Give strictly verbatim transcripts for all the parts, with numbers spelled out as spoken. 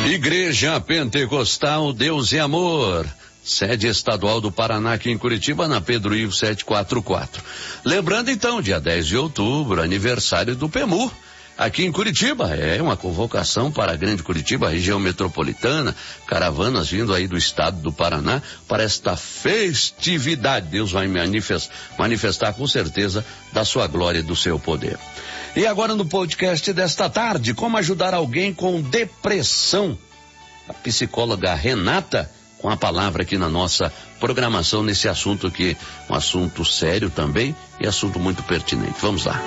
Igreja Pentecostal Deus e Amor, sede estadual do Paraná aqui em Curitiba, na Pedro Ivo setecentos e quarenta e quatro. Lembrando então, dia dez de outubro, aniversário do P E M U, aqui em Curitiba. É uma convocação para a Grande Curitiba, região metropolitana, caravanas vindo aí do estado do Paraná para esta festividade. Deus vai manifestar, manifestar com certeza da sua glória e do seu poder. E agora no podcast desta tarde, como ajudar alguém com depressão? A psicóloga Renata, com a palavra aqui na nossa programação nesse assunto aqui, um assunto sério também e assunto muito pertinente. Vamos lá.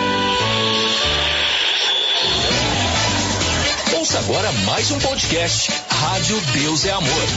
Ouça agora mais um podcast, Rádio Deus é Amor.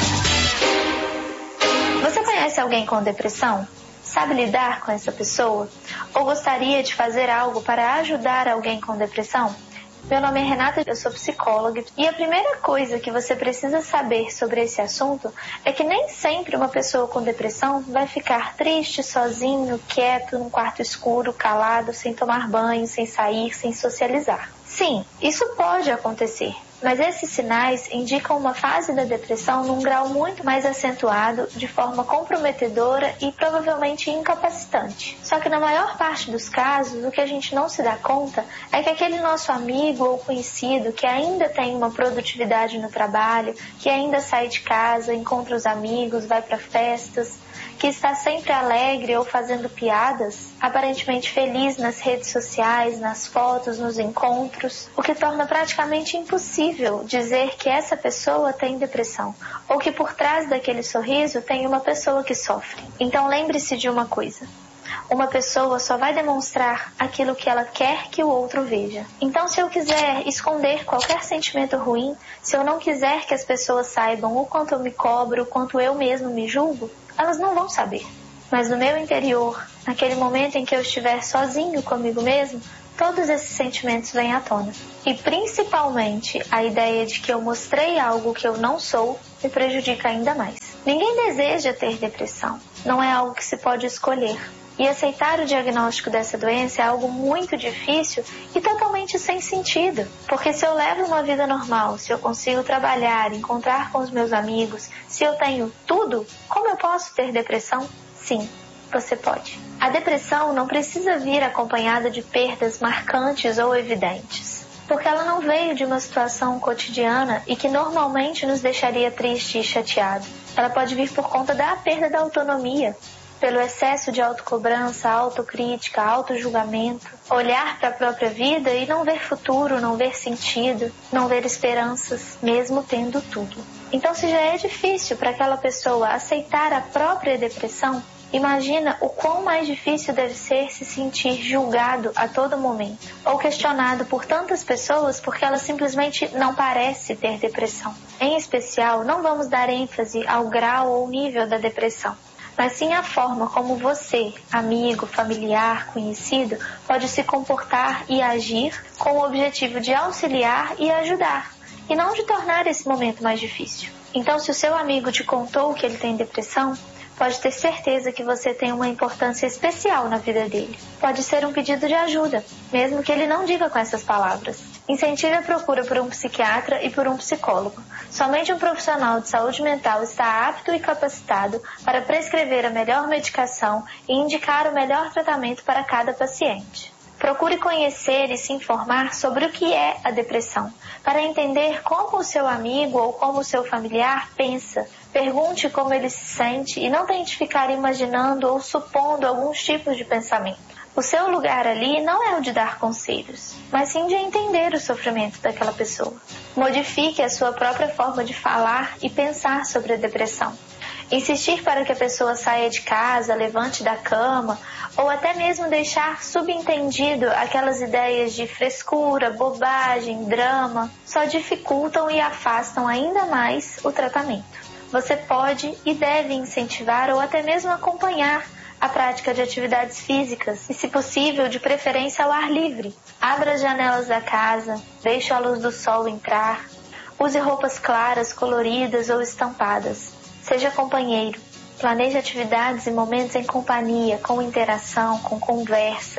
Você conhece alguém com depressão? Sabe lidar com essa pessoa? Ou gostaria de fazer algo para ajudar alguém com depressão? Meu nome é Renata, eu sou psicóloga, e a primeira coisa que você precisa saber sobre esse assunto é que nem sempre uma pessoa com depressão vai ficar triste, sozinho, quieto, num quarto escuro, calado, sem tomar banho, sem sair, sem socializar. Sim, isso pode acontecer, mas esses sinais indicam uma fase da depressão num grau muito mais acentuado, de forma comprometedora e provavelmente incapacitante. Só que na maior parte dos casos, o que a gente não se dá conta é que aquele nosso amigo ou conhecido que ainda tem uma produtividade no trabalho, que ainda sai de casa, encontra os amigos, vai para festas, que está sempre alegre ou fazendo piadas, aparentemente feliz nas redes sociais, nas fotos, nos encontros, o que torna praticamente impossível dizer que essa pessoa tem depressão, ou que por trás daquele sorriso tem uma pessoa que sofre. Então lembre-se de uma coisa: uma pessoa só vai demonstrar aquilo que ela quer que o outro veja. Então, se eu quiser esconder qualquer sentimento ruim, se eu não quiser que as pessoas saibam o quanto eu me cobro, o quanto eu mesmo me julgo, elas não vão saber. Mas no meu interior, naquele momento em que eu estiver sozinho comigo mesmo, todos esses sentimentos vêm à tona. E principalmente a ideia de que eu mostrei algo que eu não sou me prejudica ainda mais. Ninguém deseja ter depressão. Não é algo que se pode escolher. E aceitar o diagnóstico dessa doença é algo muito difícil e totalmente sem sentido. Porque se eu levo uma vida normal, se eu consigo trabalhar, encontrar com os meus amigos, se eu tenho tudo, como eu posso ter depressão? Sim, você pode. A depressão não precisa vir acompanhada de perdas marcantes ou evidentes, porque ela não veio de uma situação cotidiana e que normalmente nos deixaria triste e chateado. Ela pode vir por conta da perda da autonomia, pelo excesso de autocobrança, autocrítica, autojulgamento, olhar para a própria vida e não ver futuro, não ver sentido, não ver esperanças, mesmo tendo tudo. Então, se já é difícil para aquela pessoa aceitar a própria depressão, imagina o quão mais difícil deve ser se sentir julgado a todo momento, ou questionado por tantas pessoas porque ela simplesmente não parece ter depressão. Em especial, não vamos dar ênfase ao grau ou nível da depressão, mas sim a forma como você, amigo, familiar, conhecido, pode se comportar e agir com o objetivo de auxiliar e ajudar, e não de tornar esse momento mais difícil. Então, se o seu amigo te contou que ele tem depressão, pode ter certeza que você tem uma importância especial na vida dele. Pode ser um pedido de ajuda, mesmo que ele não diga com essas palavras. Incentive a procura por um psiquiatra e por um psicólogo. Somente um profissional de saúde mental está apto e capacitado para prescrever a melhor medicação e indicar o melhor tratamento para cada paciente. Procure conhecer e se informar sobre o que é a depressão, para entender como o seu amigo ou como o seu familiar pensa. Pergunte como ele se sente e não tente ficar imaginando ou supondo alguns tipos de pensamento. O seu lugar ali não é o de dar conselhos, mas sim de entender o sofrimento daquela pessoa. Modifique a sua própria forma de falar e pensar sobre a depressão. Insistir para que a pessoa saia de casa, levante da cama, ou até mesmo deixar subentendido aquelas ideias de frescura, bobagem, drama, só dificultam e afastam ainda mais o tratamento. Você pode e deve incentivar ou até mesmo acompanhar a prática de atividades físicas e, se possível, de preferência ao ar livre. Abra as janelas da casa, deixe a luz do sol entrar, use roupas claras, coloridas ou estampadas. Seja companheiro, planeje atividades e momentos em companhia, com interação, com conversa.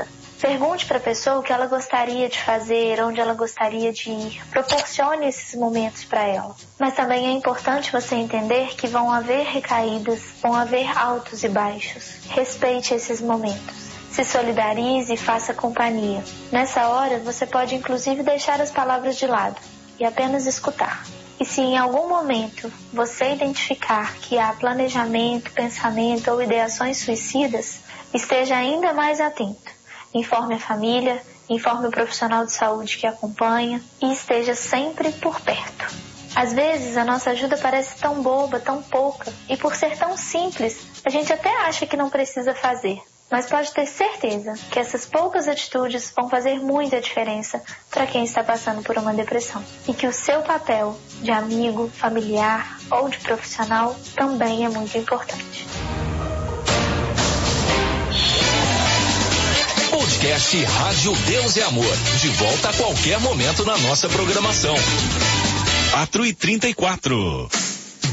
Pergunte para a pessoa o que ela gostaria de fazer, onde ela gostaria de ir. Proporcione esses momentos para ela. Mas também é importante você entender que vão haver recaídas, vão haver altos e baixos. Respeite esses momentos. Se solidarize e faça companhia. Nessa hora, você pode inclusive deixar as palavras de lado e apenas escutar. E se em algum momento você identificar que há planejamento, pensamento ou ideações suicidas, esteja ainda mais atento. Informe a família, informe o profissional de saúde que acompanha e esteja sempre por perto. Às vezes a nossa ajuda parece tão boba, tão pouca, e por ser tão simples, a gente até acha que não precisa fazer. Mas pode ter certeza que essas poucas atitudes vão fazer muita diferença para quem está passando por uma depressão. E que o seu papel de amigo, familiar ou de profissional também é muito importante. Podcast Rádio Deus e Amor. De volta a qualquer momento na nossa programação. quatro e trinta e quatro.